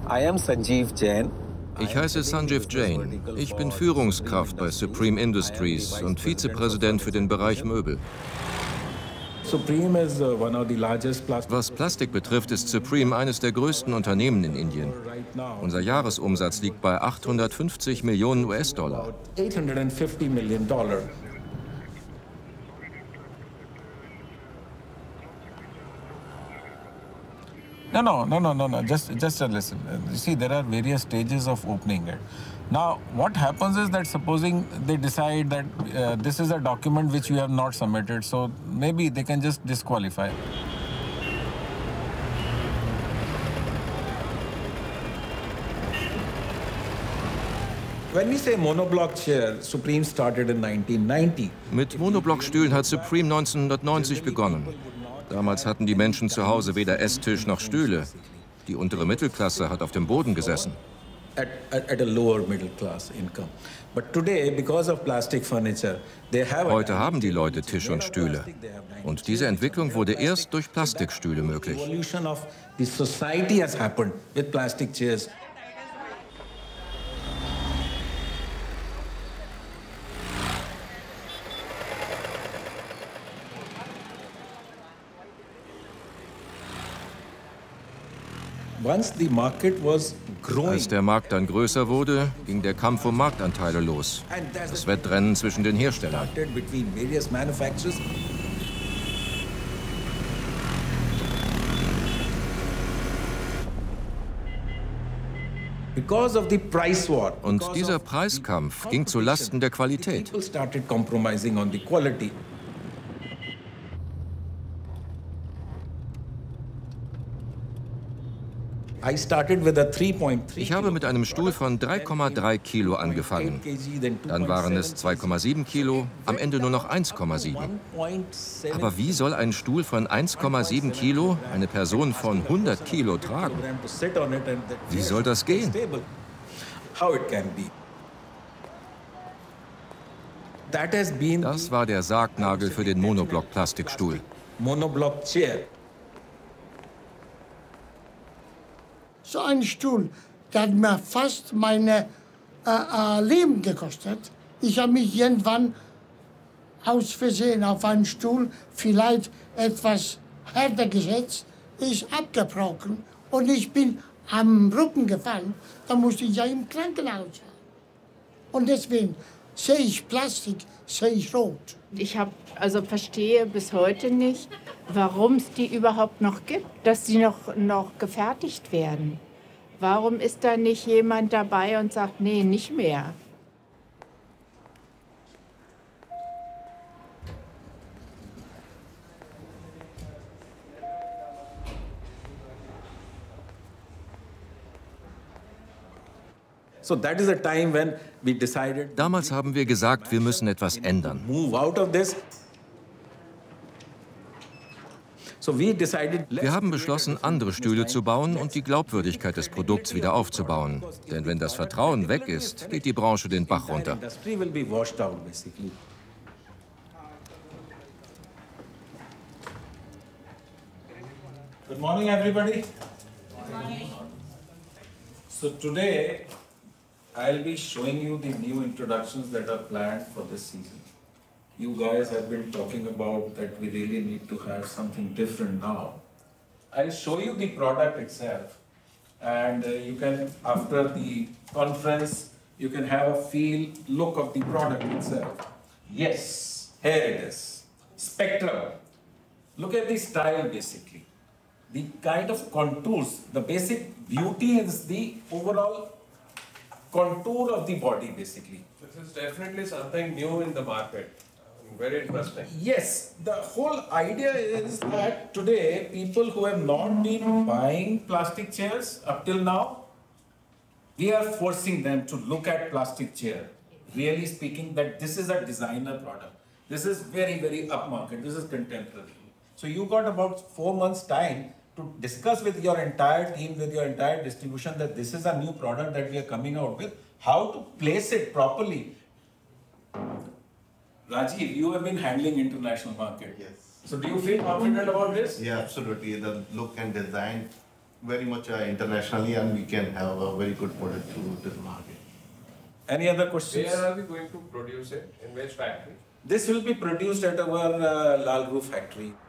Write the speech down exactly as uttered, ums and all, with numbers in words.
I am Sanjeev Jain. Ich heiße Sanjeev Jain. Ich bin Führungskraft bei Supreme Industries und Vizepräsident für den Bereich Möbel. Was Plastik betrifft, ist Supreme eines der größten Unternehmen in Indien. Unser Jahresumsatz liegt bei achthundertfünfzig Millionen U S-Dollar. No, no, no, no, no, no. Just, just listen. You see, there are various stages of opening it. Now, what happens is that supposing they decide that uh, this is a document which you have not submitted, so maybe they can just disqualify. When we say monoblock chair, Supreme started in nineteen ninety. Mit Monoblockstühlen hat Supreme neunzehnhundertneunzig begonnen. Damals hatten die Menschen zu Hause weder Esstisch noch Stühle. Die untere Mittelklasse hat auf dem Boden gesessen. At, at, at a lower middle class income. But today, because of plastic furniture, they have Heute haben die Leute Tisch und Stühle. Und diese Entwicklung wurde erst durch Plastikstühle möglich. Evolution of the society has happened with plastic chairs. Als der Markt dann größer wurde, ging der Kampf um Marktanteile los. Das Wettrennen zwischen den Herstellern. Und dieser Preiskampf ging zu Lasten der Qualität. Ich habe mit einem Stuhl von drei Komma drei Kilo angefangen. Dann waren es zwei Komma sieben Kilo, am Ende nur noch eins Komma sieben. Aber wie soll ein Stuhl von eins Komma sieben Kilo eine Person von hundert Kilo tragen? Wie soll das gehen? Das war der Sargnagel für den Monoblock-Plastikstuhl. Monoblock Chair. So ein Stuhl, der hat mir fast mein äh, äh, Leben gekostet. Ich habe mich irgendwann aus Versehen auf einen Stuhl vielleicht etwas härter gesetzt, ist abgebrochen und ich bin am Rücken gefallen. Da musste ich ja im Krankenhaus sein. Und deswegen sehe ich Plastik, sehe ich rot. Ich hab, also verstehe bis heute nicht, warum es die überhaupt noch gibt, dass sie noch, noch gefertigt werden. Warum ist da nicht jemand dabei und sagt, nee, nicht mehr? Damals haben wir gesagt, wir müssen etwas ändern. Wir haben beschlossen, andere Stühle zu bauen und die Glaubwürdigkeit des Produkts wieder aufzubauen. Denn wenn das Vertrauen weg ist, geht die Branche den Bach runter. Good morning, everybody. Good morning. So today, I'll be showing you the new introductions that are planned for this season. You guys have been talking about that we really need to have something different now. I'll show you the product itself, and uh, you can, after the conference, you can have a feel, look of the product itself. Yes, here it is. Spectrum. Look at the style, basically. The kind of contours, the basic beauty is the overall contour of the body, basically. This is definitely something new in the market. Very interesting. Yes, the whole idea is that today people who have not been buying plastic chairs up till now, we are forcing them to look at plastic chair. Really speaking, that this is a designer product. This is very, very upmarket. This is contemporary. So you got about four months time to discuss with your entire team, with your entire distribution, that this is a new product that we are coming out with, how to place it properly. Rajiv, you have been handling international market. Yes. So do you feel confident about this? Yeah, absolutely. The look and design very much uh, internationally, and we can have a very good product to to the market. Any other questions? Where are we going to produce it? In which factory? This will be produced at our uh, Lalru factory.